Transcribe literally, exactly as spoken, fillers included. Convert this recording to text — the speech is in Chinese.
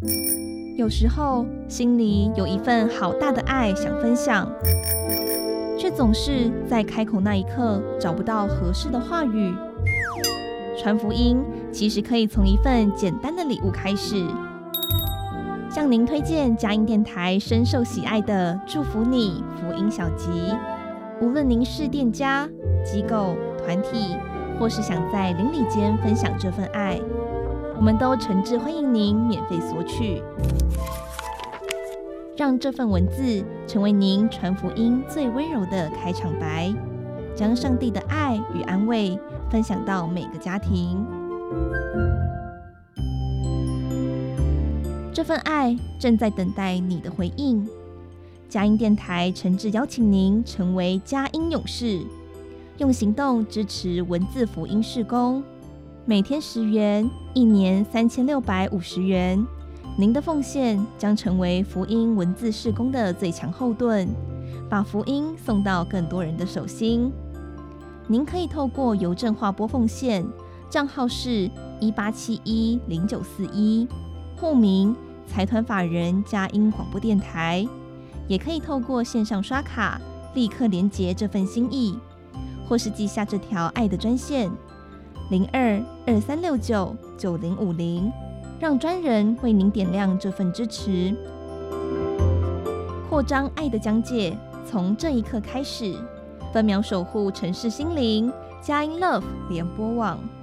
有时候心里有一份好大的爱想分享，却总是在开口那一刻找不到合适的话语。传福音其实可以从一份简单的礼物开始。向您推荐佳音电台深受喜爱的祝福你福音小集，无论您是店家、机构、团体，或是想在邻里间分享这份爱，我们都诚挚欢迎您免费索取。让这份文字成为您传福音最温柔的开场白，将上帝的爱与安慰分享到每个家庭。这份爱正在等待你的回应。佳音电台诚挚邀请您成为佳音勇士，用行动支持文字福音事工。每天十元，一年三千六百五十元。您的奉献将成为福音文字事工的最强后盾，把福音送到更多人的手心。您可以透过邮政划拨奉献，账号是一八七一零九四一，户名财团法人佳音广播电台，也可以透过线上刷卡立刻连结这份心意，或是记下这条爱的专线零二二三六九九零五零，让专人为您点亮这份支持。扩张爱的疆界，从这一刻开始。分秒守护城市心灵，佳音 Love 联播网。